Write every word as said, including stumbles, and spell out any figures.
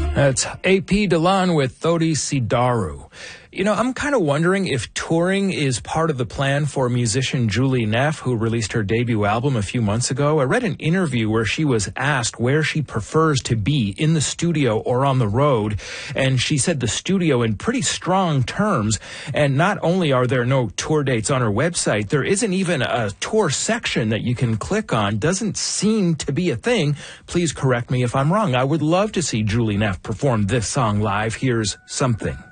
That's A P Delan with Thodi Sidaru. You know, I'm kind of wondering if touring is part of the plan for musician Julie Neff, who released her debut album a few months ago. I read an interview where she was asked where she prefers to be, in the studio or on the road, and she said the studio in pretty strong terms. And not only are there no tour dates on her website, there isn't even a tour section that you can click on. Doesn't seem to be a thing. Please correct me if I'm wrong. I would love to see Julie Neff perform this song live. Here's Something.